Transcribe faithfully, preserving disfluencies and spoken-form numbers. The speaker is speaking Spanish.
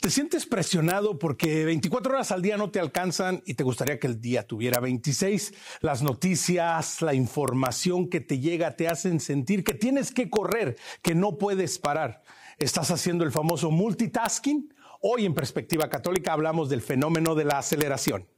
¿Te sientes presionado porque veinticuatro horas al día no te alcanzan y te gustaría que el día tuviera veintiséis? Las noticias, la información que te llega te hacen sentir que tienes que correr, que no puedes parar. ¿Estás haciendo el famoso multitasking? Hoy en Perspectiva Católica hablamos del fenómeno de la aceleración.